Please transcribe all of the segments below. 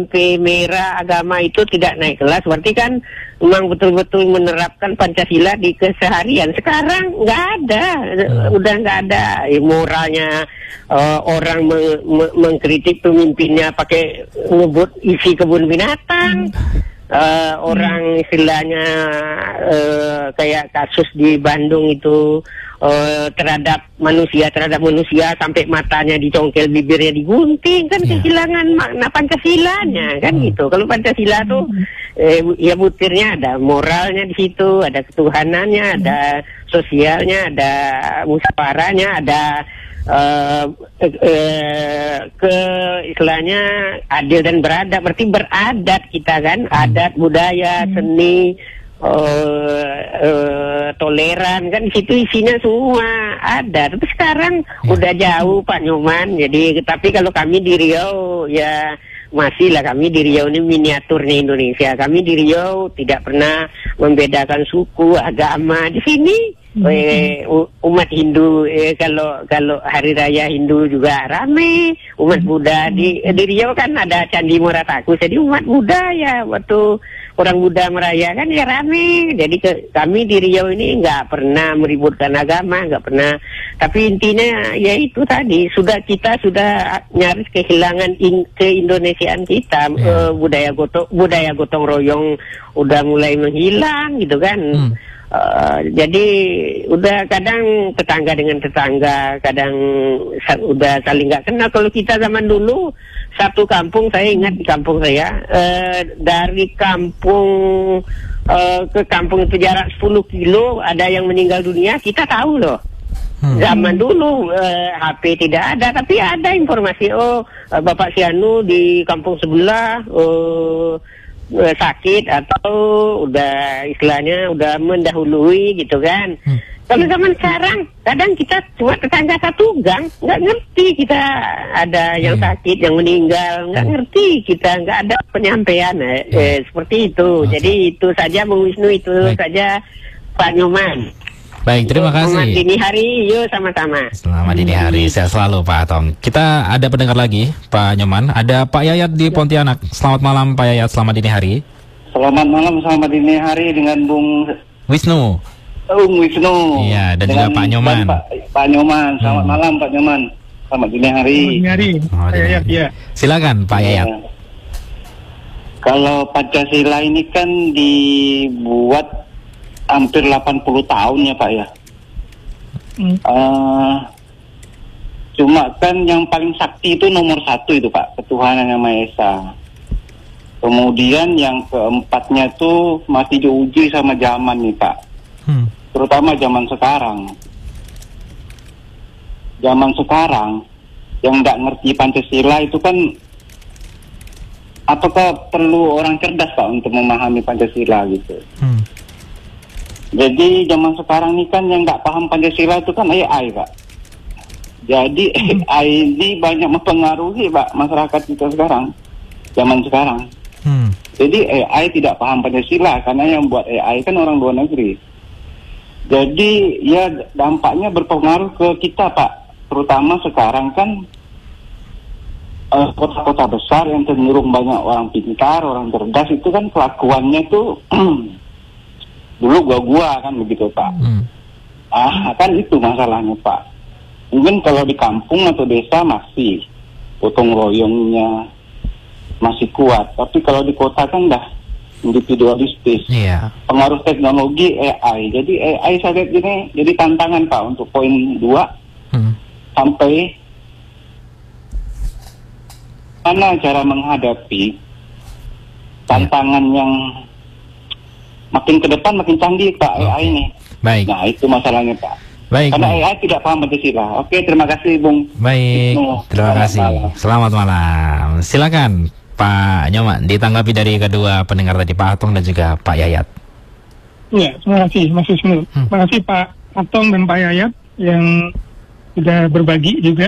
lampe merah agama itu tidak naik kelas, berarti kan memang betul-betul menerapkan Pancasila di keseharian. Sekarang nggak ada, udah nggak ada moralnya. Orang mengkritik pemimpinnya pakai nyebut isi kebun binatang. Orang istilahnya kayak kasus di Bandung itu terhadap manusia sampai matanya dicongkel, bibirnya digunting, kan kehilangan makna Pancasilanya kan gitu. Kalau Pancasila tuh ya butirnya ada moralnya di situ, ada ketuhanannya, ada sosialnya, ada musyawarahnya, ada istilahnya adil dan beradab, berarti beradat kita kan, adat budaya seni toleran kan, di situ isinya semua ada. Tapi sekarang udah jauh Pak Nyoman. Jadi tapi kalau kami di Riau ya masih lah, kami di Riau ini miniaturnya Indonesia. Kami di Riau tidak pernah membedakan suku, agama. Di sini umat Hindu kalau hari raya Hindu juga rame, umat Buddha di Riau kan ada Candi Muratakus, jadi umat Buddha ya waktu orang Buddha merayakan ya rame. Jadi kami di Riau ini nggak pernah meributkan agama, nggak pernah. Tapi intinya ya itu tadi, kita sudah nyaris kehilangan keindonesiaan kita. Budaya gotong royong udah mulai menghilang gitu kan. Jadi udah kadang tetangga dengan tetangga, kadang udah saling nggak kenal. Kalau kita zaman dulu satu kampung, saya ingat di kampung saya, dari kampung ke kampung itu jarak 10 kilo, ada yang meninggal dunia, kita tahu loh. Zaman dulu HP tidak ada, tapi ada informasi, Bapak Sianu di kampung sebelah sakit atau udah istilahnya udah mendahului gitu kan. Kalau zaman sekarang kadang kita cuma tetangga satu gang, nggak ngerti kita ada yang sakit, yang meninggal, nggak ngerti kita, nggak ada penyampaian seperti itu. Jadi itu saja Bung Wisnu, itu saja Pak Nyoman. Baik, terima kasih. Selamat dini hari, yuk sama-sama. Selamat dini hari, sehat selalu Pak Atong. Kita ada pendengar lagi, Pak Nyoman. Ada Pak Yayat di Pontianak. Selamat malam Pak Yayat, selamat dini hari. Selamat malam, selamat dini hari dengan Bung Wisnu. Bung Wisnu. Iya, dan juga Pak Nyoman. Pak Nyoman, selamat malam Pak Nyoman. Selamat dini hari. Dini hari. Pak Yayat, ya. Silakan Pak Yayat. Kalau Pancasila ini kan dibuat hampir 80 tahun ya Pak ya. Cuma kan yang paling sakti itu nomor 1 itu Pak, ketuhanan yang Maha Esa. Kemudian yang keempatnya tuh masih diuji sama zaman nih Pak. Terutama zaman sekarang. Zaman sekarang yang nggak ngerti Pancasila itu kan, apakah perlu orang cerdas Pak untuk memahami Pancasila gitu. Jadi zaman sekarang ini kan yang nggak paham Pancasila itu kan AI Pak. Jadi AI ini banyak mempengaruhi Pak masyarakat kita sekarang, zaman sekarang. Jadi AI tidak paham Pancasila karena yang buat AI kan orang luar negeri. Jadi ya dampaknya berpengaruh ke kita Pak. Terutama sekarang kan kota-kota besar yang cenderung banyak orang pintar, orang cerdas, itu kan kelakuannya tuh dulu gua kan begitu Pak. Kan itu masalahnya Pak. Mungkin kalau di kampung atau desa masih gotong royongnya masih kuat, tapi kalau di kota kan dah individualistis. Pengaruh teknologi AI. Jadi AI saya lihat ini jadi tantangan Pak untuk poin 2 sampai mana cara menghadapi tantangan yang makin ke depan makin canggih Pak AI ini. Baik. Nah itu masalahnya Pak. Baik. Karena AI tidak paham Pancasila. Oke, terima kasih Bung. Baik. Terima kasih. Selamat malam. Silakan Pak Nyoman ditanggapi dari kedua pendengar tadi, Pak Atong dan juga Pak Yayat. Ya, terima kasih Mas Wisnu. Terima kasih Pak Atong dan Pak Yayat yang sudah berbagi juga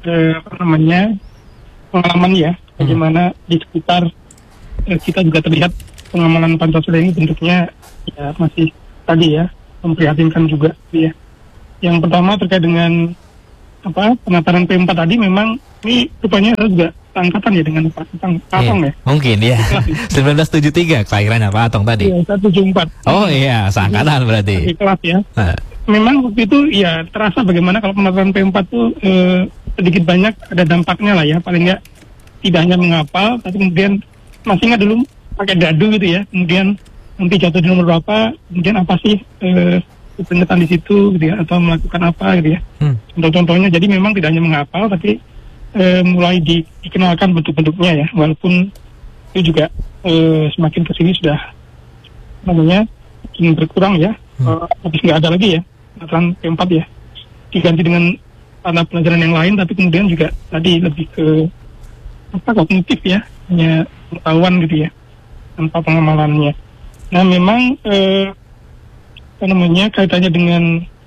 pengalaman ya, bagaimana di sekitar kita juga terlihat pengamalan Pancasila ini bentuknya ya masih tadi ya memprihatinkan juga ya. Yang pertama terkait dengan penataran P4 tadi, memang ini rupanya saya juga angkatan ya dengan Pak Atong ya. Mungkin ya. 1973 kelahirannya Pak Atong tadi. Iya, 174. Oh iya, seangkatan berarti. Di kelas ya. Memang waktu itu ya terasa bagaimana kalau penerapan P4 tuh sedikit banyak ada dampaknya lah ya. Paling nggak tidak hanya menghafal, tapi kemudian masih ingat dulu pakai dadu gitu ya. Kemudian nanti jatuh di nomor berapa, kemudian apa sih penyetan di situ gitu ya, atau melakukan apa gitu ya. Contoh-contohnya, jadi memang tidak hanya menghafal, tapi mulai dikenalkan bentuk-bentuknya ya, walaupun itu juga semakin kesini sudah namanya makin berkurang ya, habis nggak ada lagi ya penerapan P4 ya, diganti dengan mata pelajaran yang lain, tapi kemudian juga tadi lebih ke kognitif ya, hanya pengetahuan gitu ya, tanpa pengamalannya. Nah memang kaitannya dengan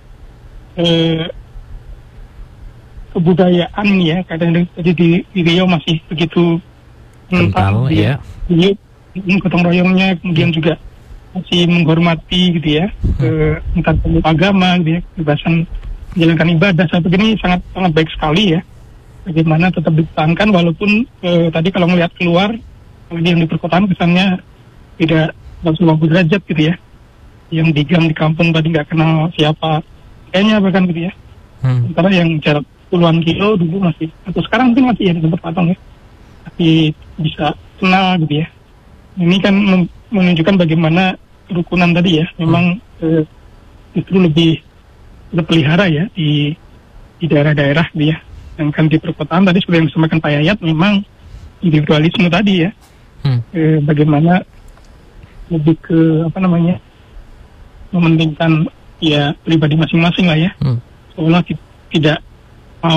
kebudayaan ya, kadang di Riau masih begitu kental ya. Gotong royongnya, kemudian juga masih menghormati gitu ya, tentang agama gitu ya, kebebasan menjalankan ibadah. Saya begini sangat baik sekali ya. Bagaimana tetap dipertahankan walaupun tadi kalau melihat keluar, kalau yang di perkotaan kesannya tidak 180 derajat gitu ya. Yang di gang di kampung tadi nggak kenal siapa kayaknya bahkan gitu ya. Sementara yang jarak puluhan kilo dulu masih, atau sekarang mungkin masih ya di tempat Patong ya, masih bisa kenal gitu ya. Ini kan menunjukkan bagaimana kerukunan tadi ya, memang itu lebih terpelihara ya di daerah-daerah gitu ya. Yang kan di perkotaan tadi seperti yang disampaikan Pak Yayat, memang individualisme tadi ya, bagaimana lebih ke mementingkan ya pribadi masing-masing lah ya, seolah tidak mau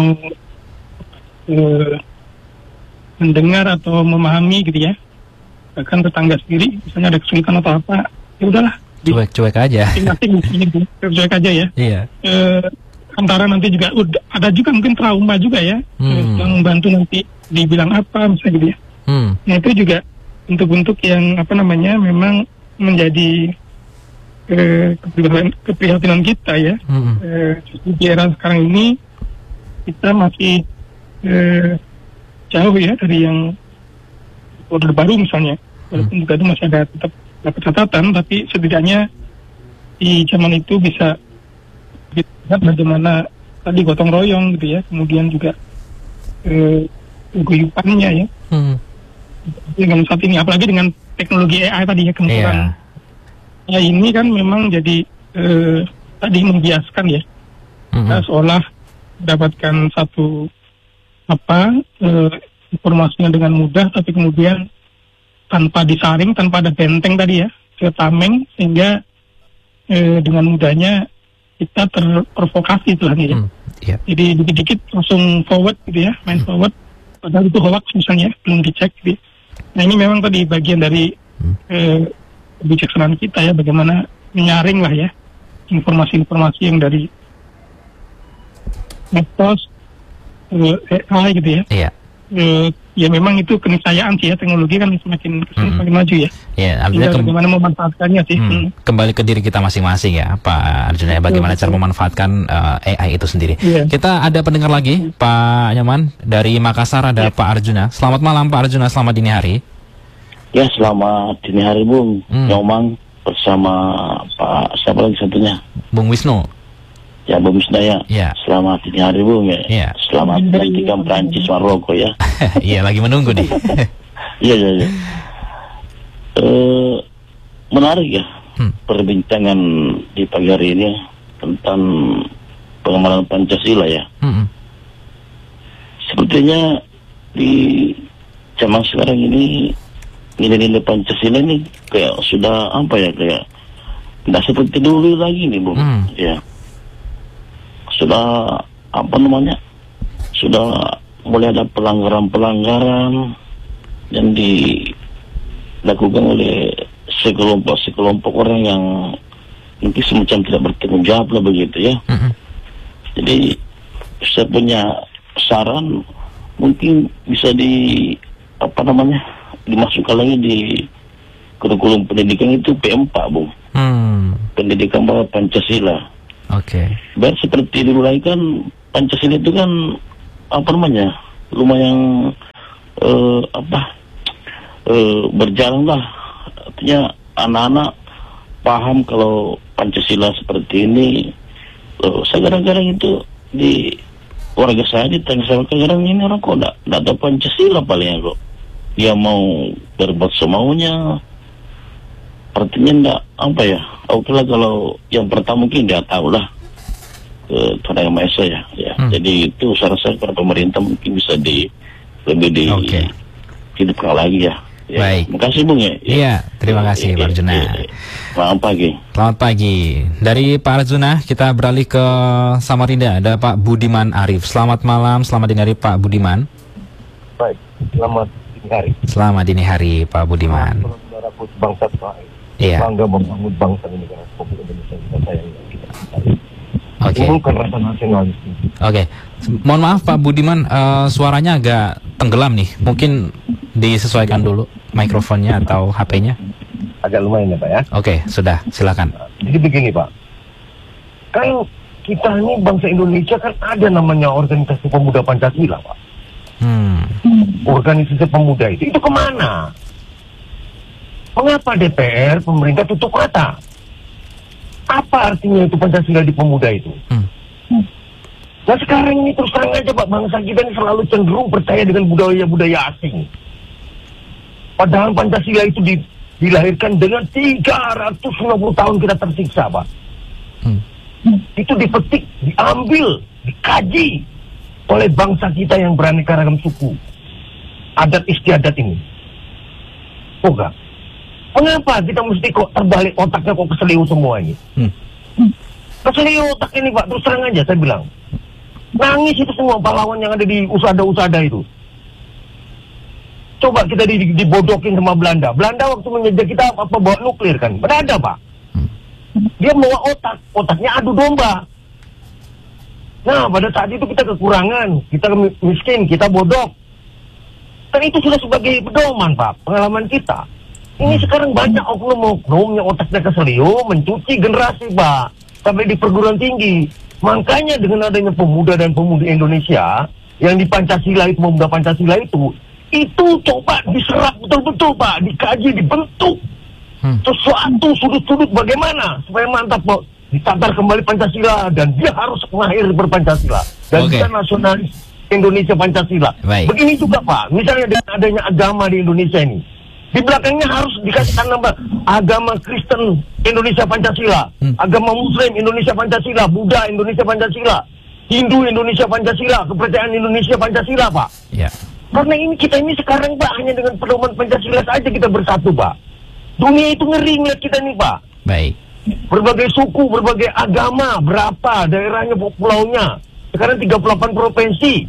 mendengar atau memahami gitu ya, bahkan tetangga sendiri misalnya ada kesulitan atau apa, ya udahlah cuek aja, cuek aja ya. Iya. Antara nanti juga ada juga mungkin trauma juga ya, yang membantu nanti dibilang apa misalnya gitu ya. Nah itu juga bentuk-bentuk yang memang menjadi keprihatinan kita ya. Di era sekarang ini kita masih jauh ya dari yang order baru misalnya, walaupun juga itu masih ada tetap catatan, tapi setidaknya di zaman itu bisa lihat bagaimana tadi gotong royong gitu ya, kemudian juga guyupannya ya. Dengan saat ini, apalagi dengan teknologi AI tadi ya, kemungkinan ya ini kan memang jadi tadi membiaskan ya, seolah mendapatkan satu informasinya dengan mudah, tapi kemudian tanpa disaring, tanpa ada benteng tadi ya, ke tameng, sehingga dengan mudahnya kita terprovokasi istilahnya ya. Jadi dikit-dikit langsung forward gitu ya, main forward, padahal itu hoax misalnya, belum dicek gitu. Nah ini memang tadi bagian dari kebijaksanaan kita ya, bagaimana menyaring lah ya informasi-informasi yang dari medsos, AI gitu ya. Iya. Ya memang itu keniscayaan sih ya, teknologi kan semakin maju ya. Iya, artinya bagaimana memanfaatkannya sih. Kembali ke diri kita masing-masing ya, Pak Arjuna, bagaimana cara memanfaatkan AI itu sendiri. Kita ada pendengar lagi, Pak Nyoman dari Makassar, ada Pak Arjuna. Selamat malam Pak Arjuna, selamat dini hari. Ya, selamat dini hari Bung Nyomang bersama Pak siapa lagi satunya? Bung Wisnu. Ya, Bung Wisnu ya. Selamat dini hari Bung ya. Selamat menantikan Prancis Maroko ya. Iya, lagi menunggu nih. Iya. Menarik ya perbincangan di pagi hari ini tentang pengamalan Pancasila ya. Sepertinya di zaman sekarang ini nilai-nilai Pancasila ini kayak sudah kayak tidak seperti dulu lagi nih Bung. Ya. Sudah sudah mulai ada pelanggaran-pelanggaran yang dilakukan oleh sekelompok orang yang mungkin semacam tidak bertanggung jawab lah begitu ya. Jadi saya punya saran, mungkin bisa dimasukkan lagi di kurikulum pendidikan itu P4 Bung. Pendidikan bawah Pancasila. Biar seperti dulu lagi kan Pancasila itu kan lumayan berjalanlah, artinya anak-anak paham kalau Pancasila seperti ini. Saya kadang-kadang itu di warga saya ditanya, kadang-kadang ini orang kok enggak tahu Pancasila palingnya kok. Dia mau berbuat semaunya. Artinya enggak, apa ya, oke lah kalau yang pertama mungkin dia tahu lah Tuhan Yang Maha Esa ya. Jadi itu saya rasa para pemerintah mungkin bisa lebih hidupkan lagi ya. Baik. Terima kasih Bung ya. Iya, terima kasih Pak Arjuna. Selamat pagi. Selamat pagi. Dari Pak Arjuna kita beralih ke Samarinda. Ada Pak Budiman Arif. Selamat malam, selamat dini hari Pak Budiman. Baik, selamat dini hari. Selamat dini hari Pak Budiman. Saudaraku bangsa Israel. Iya. Bangga membangun bangsa ini dengan Republik Indonesia kita sayang kita. Oke. Bukan rasa nasionalis. Oke. Mohon maaf Pak Budiman, suaranya agak tenggelam nih. Mungkin disesuaikan dulu mikrofonnya atau HP-nya. Agak lumayan ya Pak ya. Oke, sudah, silakan. Jadi begini Pak, kan kita ini bangsa Indonesia kan ada namanya organisasi pemuda Pancasila Pak. Organisasi pemuda itu kemana? Mengapa DPR, pemerintah tutup mata? Apa artinya itu Pancasila di pemuda itu? Nah sekarang ini terus terang aja Pak, bangsa kita ini selalu cenderung percaya dengan budaya-budaya asing. Padahal Pancasila itu dilahirkan dengan 350 tahun kita tersiksa Pak. Itu dipetik, diambil, dikaji oleh bangsa kita yang beraneka ragam suku, adat istiadat ini. Enggak. Mengapa kita mesti kok terbalik otaknya kok keseliu semua ini? Keseliu otak ini Pak, terus terang aja saya bilang. Nangis itu semua pahlawan yang ada di usada-usada itu. Coba kita dibodokin sama Belanda. Belanda waktu menjajah kita apa bawa nuklir kan? Berada Pak. Dia bawa otaknya adu domba. Nah pada saat itu kita kekurangan, kita miskin, kita bodoh. Dan itu sudah sebagai pedoman Pak, pengalaman kita. Ini sekarang banyak oknum-oknum yang otaknya keseliu mencuci generasi Pak, sampai di perguruan tinggi. Makanya dengan adanya pemuda dan pemudi Indonesia yang di Pancasila itu, pemuda Pancasila itu coba diserap betul-betul Pak, dikaji, dibentuk sesuatu sudut-sudut bagaimana supaya mantap Pak, ditatar kembali Pancasila dan dia harus mengakhiri berpancasila dan kita nasionalis Indonesia Pancasila. Begini juga Pak, misalnya dengan adanya agama di Indonesia ini, di belakangnya harus dikasihkan nama agama Kristen Indonesia Pancasila, agama Muslim Indonesia Pancasila, Buddha Indonesia Pancasila, Hindu Indonesia Pancasila, kepercayaan Indonesia Pancasila Pak. Karena ini kita ini sekarang Pak, hanya dengan pedoman Pancasila saja kita bersatu Pak. Dunia itu ngeri ngeliat kita nih Pak. Berbagai suku, berbagai agama, berapa daerahnya, pulaunya. Sekarang 38 provinsi.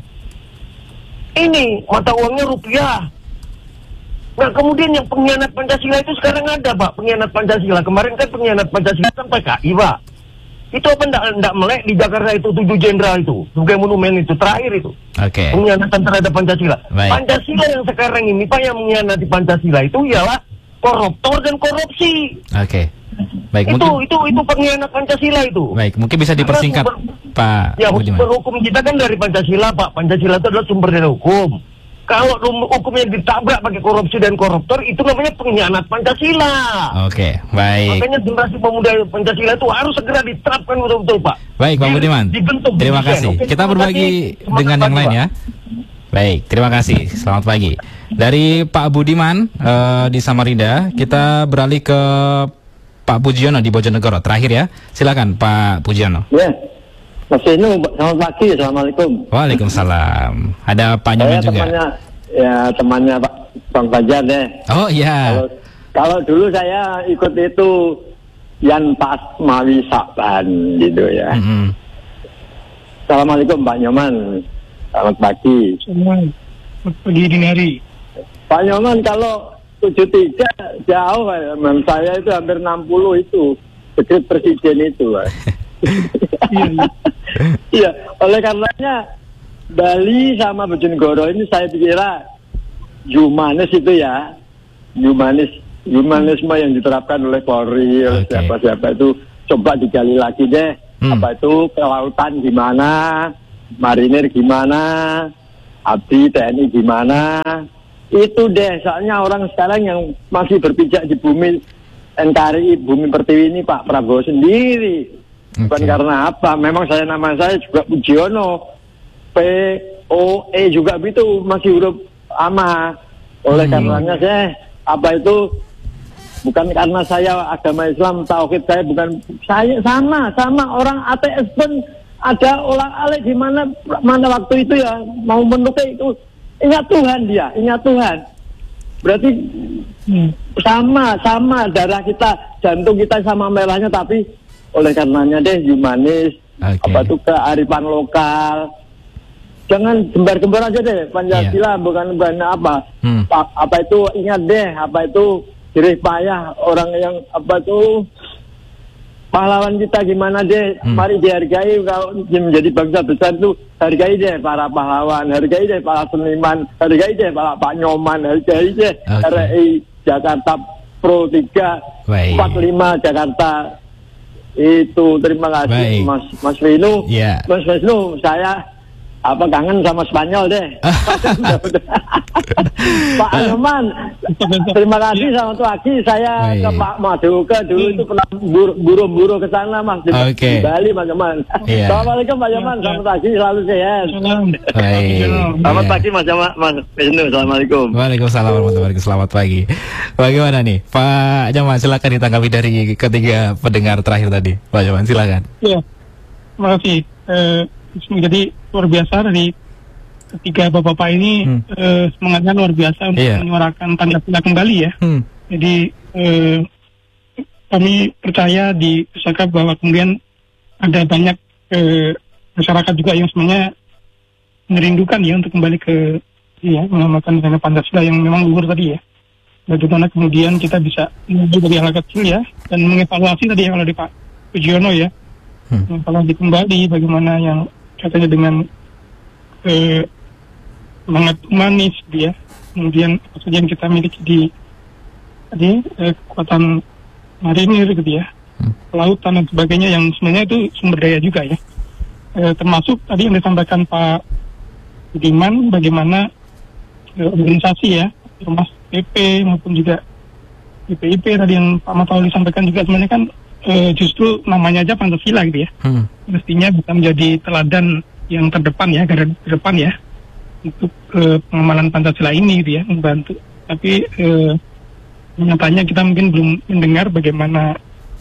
Ini mata uangnya rupiah. Nah kemudian yang pengkhianat Pancasila itu sekarang ada Pak, pengkhianat Pancasila. Kemarin kan pengkhianat Pancasila kan PKI Pak. Itu apa enggak melek di Jakarta itu 7 jenderal itu, sebagai monumen itu terakhir itu. Pengkhianatan terhadap Pancasila. Pancasila yang sekarang ini Pak yang mengkhianati Pancasila itu ialah koruptor dan korupsi. Baik, itu pengkhianat Pancasila itu. Baik, mungkin bisa dipersingkat Pak. Ya, hukum kita kan dari Pancasila Pak. Pancasila itu adalah sumber dari hukum. Kalau hukumnya ditabrak pakai korupsi dan koruptor, itu namanya pengkhianat Pancasila. Baik. Makanya generasi pemuda Pancasila itu harus segera diterapkan betul-betul Pak. Baik Pak Budiman, terima kasih. Kita berbagi dengan yang lain ya. Baik, terima kasih. Selamat pagi. Dari Pak Budiman di Samarinda, kita beralih ke Pak Pujiono di Bojonegoro. Terakhir ya, silakan Pak Pujiono. Mas Inu, selamat pagi, assalamualaikum. Waalaikumsalam. Ada Pak Nyoman juga. Temannya Pak Bang Fajar deh. Oh iya. Kalau dulu saya ikut itu Yan Pas Mawi Sakban gitu ya. Assalamualaikum Pak Nyoman. Selamat pagi. Selamat pagi dini hari. Pak Nyoman, kalau 73 jauh menurut saya itu hampir 60 itu dekret presiden itu. Iya, oleh karenanya Bali sama Bojonegoro ini saya kira humanis itu ya, humanisme yang diterapkan oleh Polri, oleh siapa-siapa itu coba digali lagi deh. Apa itu kelautan gimana, marinir gimana, abdi TNI gimana, Itu deh, soalnya orang sekarang yang masih berpijak di bumi NKRI, bumi Pertiwi ini Pak Prabowo sendiri. Bukan karena apa, memang nama saya juga Pujiono, POE juga begitu, masih huruf ama. Oleh karenanya saya, bukan karena saya agama Islam, tauhid saya bukan, saya sama orang ATS pun ada olah-alik di mana waktu itu ya, mau menukar itu. Ingat Tuhan. Berarti sama darah kita, jantung kita sama merahnya, tapi oleh karenanya deh humanis, kearifan lokal. Jangan gembar-gembar aja deh Pancasila, bukan apa. Apa itu ingat deh, apa itu jerih payah orang yang pahlawan kita gimana deh, mari dihargai. Kalau menjadi bangsa besar itu hargai deh para pahlawan, hargai deh para seniman, hargai deh para Pak Nyoman, hargai deh RI Jakarta Pro 3 45 Jakarta itu. Terima kasih Mas Vinu. Mas Vinu, saya kangen sama Spanyol deh. Pak Nyoman, terima kasih sama pagi. Saya ke Pak Maduka dulu itu pernah buru-buru ke sana Mas di Bali Pak Nyoman. Assalamualaikum Pak Nyoman, selamat pagi, selalu sehat. Selamat pagi Mas Wisnu, assalamualaikum. Waalaikumsalam warahmatullahi wabarakatuh. Selamat pagi. Bagaimana nih Pak Nyoman, silakan ditanggapi dari ketiga pendengar terakhir tadi. Pak Nyoman silakan. Iya, terima kasih. Jadi luar biasa dari ketiga bapak-bapak ini, semangatnya luar biasa untuk menyuarakan Pancasila kembali ya. Jadi kami percaya di Pusaka bahwa kemudian ada banyak masyarakat juga yang sebenarnya merindukan ya untuk kembali ke mengamalkan nilai Pancasila yang memang luhur tadi ya. Bagaimana kemudian kita bisa dari hal kecil ya, dan mengevaluasi tadi ya kalau di Pak Pujiono ya, mengevaluasi kembali bagaimana yang katanya dengan semangat humanis dia, kemudian apa saja yang kita miliki di kekuatan marinir gitu ya, kelautan dan sebagainya yang sebenarnya itu sumber daya juga ya, termasuk tadi yang disampaikan Pak Budiman bagaimana organisasi ya, termasuk PP maupun juga PPIP tadi yang Pak Matauli sampaikan juga sebenarnya kan justru namanya aja Pancasila gitu ya, mestinya bisa menjadi teladan yang terdepan ya, garda terdepan ya untuk pengamalan Pancasila ini gitu ya, membantu. Tapi nyatanya kita mungkin belum mendengar bagaimana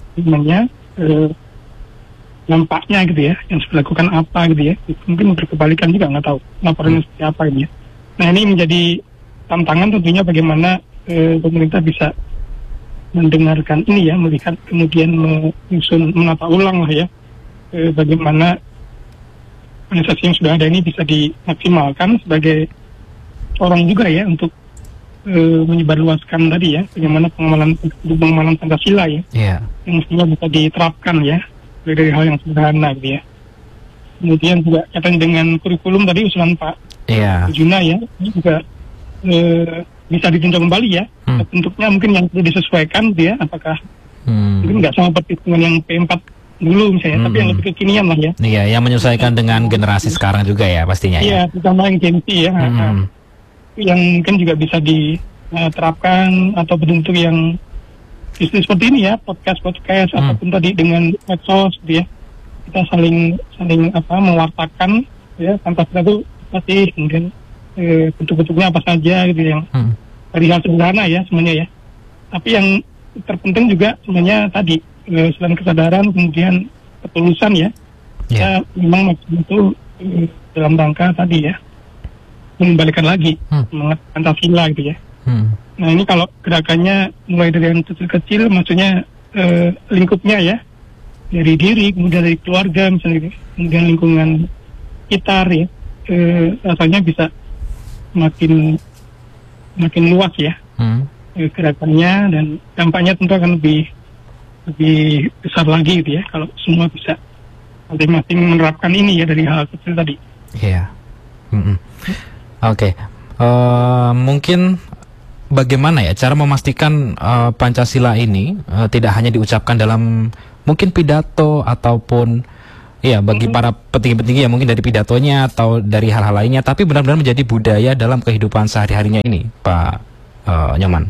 nampaknya gitu ya, yang sudah dilakukan apa gitu ya, mungkin berkebalikan juga, nggak tahu laporannya seperti apa gitu ya. Nah ini menjadi tantangan tentunya bagaimana pemerintah bisa mendengarkan ini ya, melihat kemudian menata ulang lah ya, bagaimana organisasi yang sudah ada ini bisa dimaksimalkan sebagai orang juga ya untuk menyebarluaskan tadi ya, bagaimana pengamalan Pancasila ya, yang mestinya bisa diterapkan ya dari hal yang sederhana gitu ya. Kemudian juga kaitan dengan kurikulum tadi usulan Pak Juna ya, ini juga bisa ditinjau kembali ya, bentuknya mungkin yang perlu disesuaikan gitu ya, apakah mungkin nggak sama perhitungan yang P4 dulu misalnya, tapi yang lebih kekinian lah ya. Iya, yang menyesuaikan dengan generasi sekarang juga ya pastinya. Iya, terutama yang Gen Z ya, yang mungkin juga bisa diterapkan atau bentuk yang seperti ini ya, podcast ataupun tadi dengan medsos gitu ya, kita saling mewartakan ya Pancasila itu pasti kemudian bentuk-bentuknya apa saja gitu yang dari hal sederhana ya sebenarnya ya. Tapi yang terpenting juga sebenarnya tadi selain kesadaran kemudian ketulusan ya, kita memang itu dalam rangka tadi ya mengembalikan lagi semangat Pancasila gitu ya. Nah ini kalau gerakannya mulai dari yang kecil-kecil, maksudnya lingkupnya ya, dari diri, kemudian dari keluarga misalnya, kemudian lingkungan sekitar ya, rasanya bisa makin luas ya gerakannya, dan dampaknya tentu akan lebih besar lagi gitu ya kalau semua bisa masing-masing menerapkan ini ya dari hal kecil tadi. Iya. Oke. Mungkin bagaimana ya cara memastikan Pancasila ini tidak hanya diucapkan dalam mungkin pidato ataupun Iya, bagi para petinggi-petinggi yang mungkin dari pidatonya atau dari hal-hal lainnya, tapi benar-benar menjadi budaya dalam kehidupan sehari-harinya ini, Pak Nyoman.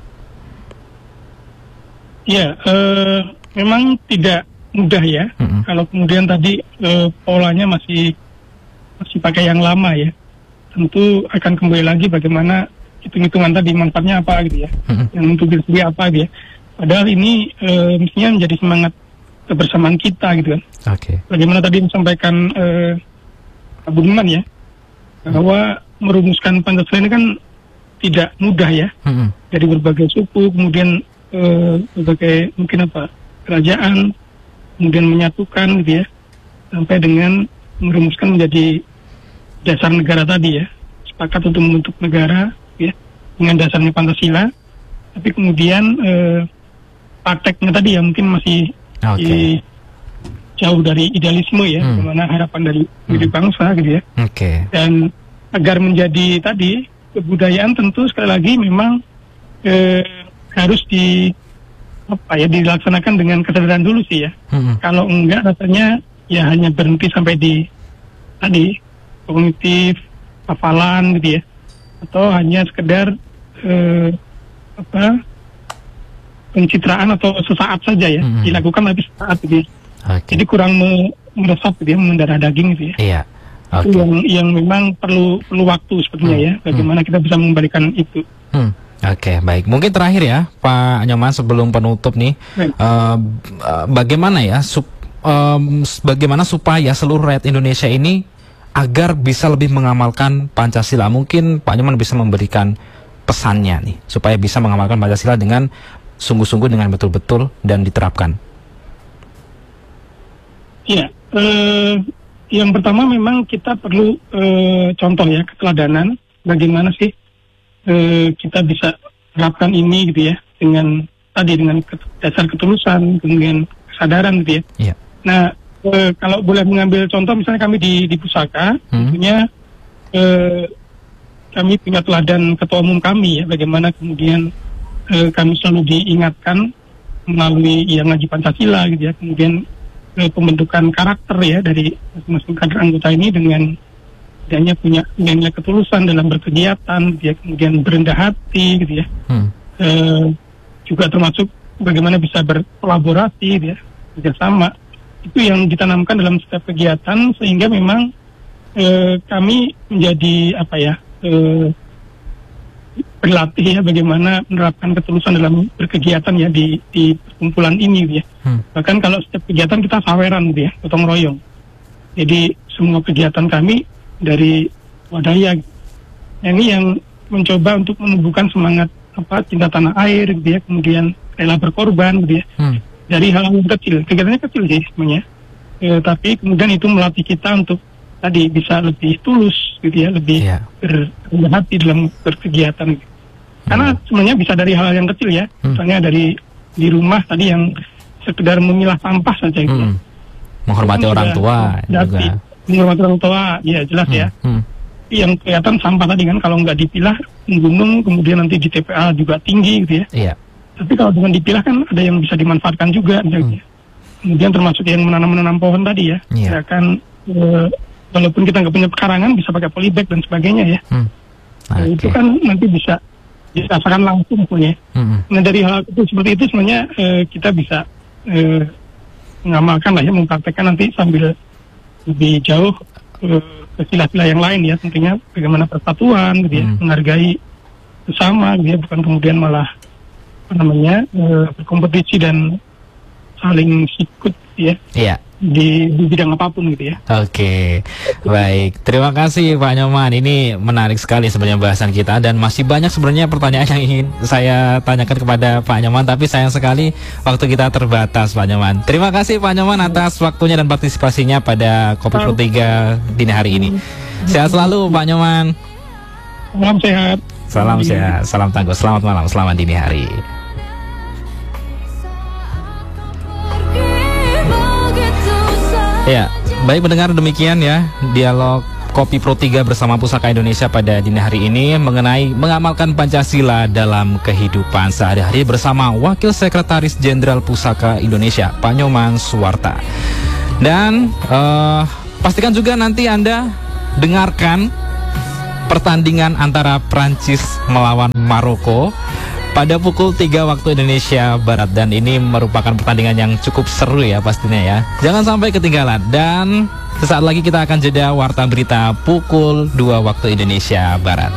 Ya, memang tidak mudah ya. Kalau kemudian tadi polanya masih pakai yang lama ya, tentu akan kembali lagi bagaimana hitung-hitungan tadi manfaatnya apa gitu ya, yang untuk diri sendiri apa gitu ya. Padahal ini mestinya menjadi semangat kebersamaan kita gitu kan. Bagaimana tadi disampaikan Pak Budiman ya, bahwa merumuskan Pancasila ini kan tidak mudah ya, dari berbagai suku, kemudian berbagai mungkin kerajaan, kemudian menyatukan gitu ya, sampai dengan merumuskan menjadi dasar negara tadi ya, sepakat untuk membentuk negara ya dengan dasarnya Pancasila, tapi kemudian prakteknya tadi ya mungkin masih jauh dari idealisme ya, bagaimana harapan dari bangsa gitu ya. Dan agar menjadi tadi kebudayaan, tentu sekali lagi memang harus dilaksanakan dengan kesadaran dulu sih ya. Kalau enggak rasanya ya hanya berhenti sampai di tadi kognitif, hafalan gitu ya, atau hanya sekedar pencitraan atau sesaat saja ya, dilakukan tapi sesaat gitu ya. Jadi kurang meresap gitu ya, mendarah daging gitu ya. Itu yang memang perlu waktu sepertinya ya, bagaimana kita bisa mengembalikan itu. Baik. Mungkin terakhir ya, Pak Nyoman, sebelum penutup nih, bagaimana ya, bagaimana supaya seluruh rakyat Indonesia ini agar bisa lebih mengamalkan Pancasila? Mungkin Pak Nyoman bisa memberikan pesannya nih, supaya bisa mengamalkan Pancasila dengan sungguh-sungguh, dengan betul-betul dan diterapkan. Iya, yang pertama memang kita perlu contoh ya, keteladanan. Bagaimana sih kita bisa terapkan ini gitu ya, dengan dasar ketulusan, kemudian kesadaran gitu ya. Nah, kalau boleh mengambil contoh, misalnya kami di Pusaka, tentunya kami punya teladan ketua umum kami ya, bagaimana kemudian kami selalu diingatkan melalui yang ngaji Pancasila gitu ya, kemudian pembentukan karakter ya dari masing-masing kader anggota ini dengan adanya punya nilai ketulusan dalam berkegiatan gitu ya, kemudian berendah hati gitu ya, juga termasuk bagaimana bisa berkolaborasi gitu ya, kerjasama, itu yang ditanamkan dalam setiap kegiatan, sehingga memang kami menjadi berlatih ya, bagaimana menerapkan ketulusan dalam berkegiatan ya di perkumpulan ini gitu ya. Bahkan kalau setiap kegiatan kita saweran gitu ya, gotong royong. Jadi semua kegiatan kami dari wadaya ini yang mencoba untuk menumbuhkan semangat cinta tanah air gitu ya, kemudian rela berkorban gitu ya, dari hal yang kecil. Kegiatannya kecil sih sebenarnya, tapi kemudian itu melatih kita untuk tadi bisa lebih tulus gitu ya, lebih berendah hati dalam berkegiatan. Karena sebenarnya bisa dari hal yang kecil ya, misalnya dari di rumah tadi yang sekedar memilah sampah saja gitu. Menghormati orang tua juga. Menghormati orang tua, ya jelas ya. Yang kelihatan sampah tadi kan, kalau nggak dipilah menggunung, kemudian nanti di TPA juga tinggi gitu ya. Tapi kalau dengan dipilah kan ada yang bisa dimanfaatkan juga misalnya. Kemudian termasuk yang menanam pohon tadi ya. Kan walaupun kita nggak punya pekarangan, bisa pakai polybag dan sebagainya ya. Itu kan nanti bisa dirasakan langsung punya. Nah, dari hal itu seperti itu sebenarnya kita bisa mengamalkan lah ya, mempraktekkan nanti sambil lebih jauh ke sila-sila yang lain ya, tentunya bagaimana persatuan gitu ya, menghargai sesama gitu ya, bukan kemudian malah berkompetisi dan saling sikut ya. Di bidang apapun gitu ya. Baik. Terima kasih Pak Nyoman. Ini menarik sekali sebenarnya bahasan kita, dan masih banyak sebenarnya pertanyaan yang ingin saya tanyakan kepada Pak Nyoman, tapi sayang sekali waktu kita terbatas, Pak Nyoman. Terima kasih Pak Nyoman atas waktunya dan partisipasinya pada Kopi Pro 3 dini hari ini. Sehat selalu Pak Nyoman. Salam sehat. Salam sehat, salam tangguh. Selamat malam, selamat dini hari. Ya, baik pendengar, demikian ya dialog Kopi Pro 3 bersama Pusaka Indonesia pada dini hari ini mengenai mengamalkan Pancasila dalam kehidupan sehari-hari bersama Wakil Sekretaris Jenderal Pusaka Indonesia, Pak Nyoman Suwarta. Dan pastikan juga nanti Anda dengarkan pertandingan antara Prancis melawan Maroko pada pukul 3 waktu Indonesia Barat. Dan ini merupakan pertandingan yang cukup seru ya pastinya ya. Jangan sampai ketinggalan. Dan sesaat lagi kita akan jeda warta berita pukul 2 waktu Indonesia Barat.